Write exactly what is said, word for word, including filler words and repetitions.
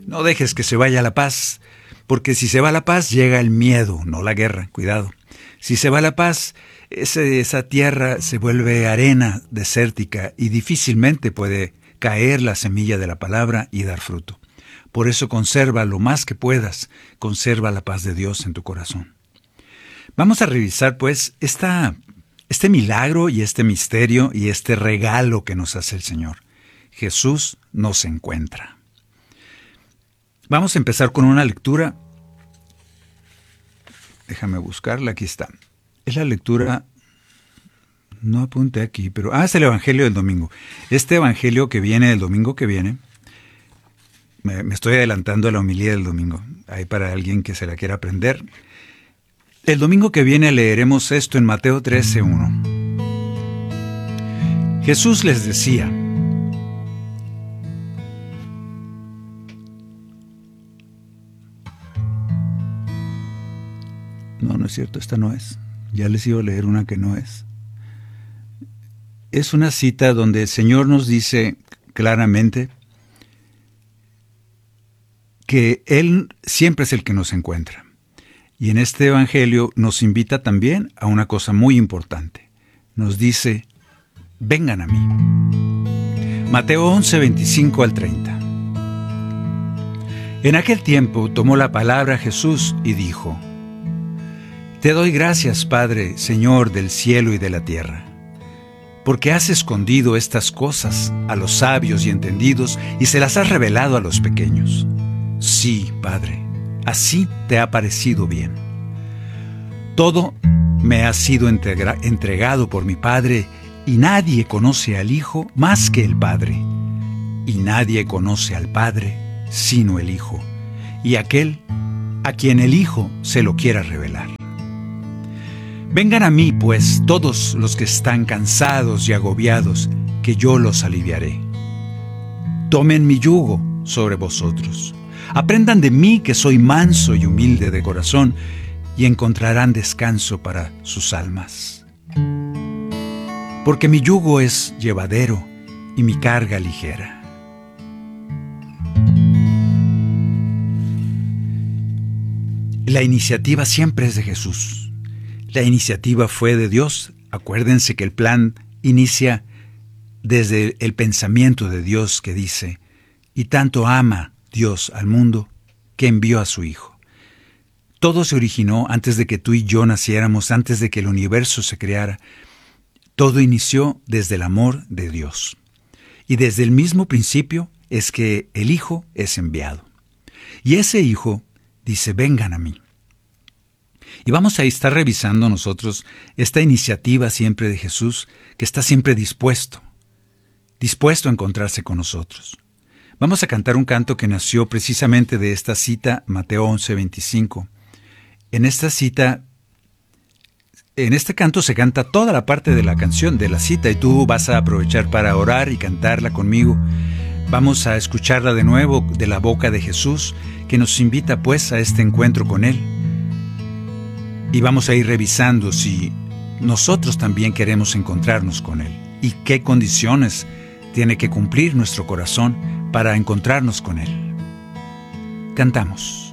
No dejes que se vaya la paz, porque si se va la paz llega el miedo, no la guerra, cuidado. Si se va la paz, ese, esa tierra se vuelve arena desértica y difícilmente puede caer la semilla de la palabra y dar fruto. Por eso conserva lo más que puedas, conserva la paz de Dios en tu corazón. Vamos a revisar pues esta, este milagro y este misterio y este regalo que nos hace el Señor. Jesús nos encuentra. Vamos a empezar con una lectura. Déjame buscarla, aquí está. Es la lectura, no apunté aquí, pero... Ah, es el Evangelio del domingo. Este Evangelio que viene el domingo que viene, me, me estoy adelantando a la homilía del domingo, ahí para alguien que se la quiera aprender. El domingo que viene leeremos esto en Mateo trece uno. Jesús les decía: No, no es cierto, esta no es. Ya les iba a leer una que no es. Es una cita donde el Señor nos dice claramente que Él siempre es el que nos encuentra. Y en este Evangelio nos invita también a una cosa muy importante. Nos dice: vengan a mí. Mateo once, veinticinco al treinta. En aquel tiempo tomó la palabra Jesús y dijo: Te doy gracias, Padre, Señor del cielo y de la tierra, porque has escondido estas cosas a los sabios y entendidos y se las has revelado a los pequeños. Sí, Padre, así te ha parecido bien. Todo me ha sido entrega- entregado por mi Padre, y nadie conoce al Hijo más que el Padre, y nadie conoce al Padre sino el Hijo, y aquel a quien el Hijo se lo quiera revelar. Vengan a mí, pues, todos los que están cansados y agobiados, que yo los aliviaré. Tomen mi yugo sobre vosotros. Aprendan de mí, que soy manso y humilde de corazón, y encontrarán descanso para sus almas. Porque mi yugo es llevadero y mi carga ligera. La iniciativa siempre es de Jesús. La iniciativa fue de Dios. Acuérdense que el plan inicia desde el pensamiento de Dios, que dice: y tanto ama Dios al mundo que envió a su Hijo. Todo se originó antes de que tú y yo naciéramos, antes de que el universo se creara. Todo inició desde el amor de Dios. Y desde el mismo principio es que el Hijo es enviado. Y ese Hijo dice: vengan a mí. Y vamos a estar revisando nosotros esta iniciativa siempre de Jesús, que está siempre dispuesto, dispuesto a encontrarse con nosotros. Vamos a cantar un canto que nació precisamente de esta cita, Mateo once, veinticinco. En esta cita, en este canto se canta toda la parte de la canción, de la cita, y tú vas a aprovechar para orar y cantarla conmigo. Vamos a escucharla de nuevo de la boca de Jesús, que nos invita pues a este encuentro con Él. Y vamos a ir revisando si nosotros también queremos encontrarnos con Él y qué condiciones tiene que cumplir nuestro corazón para encontrarnos con Él. Cantamos.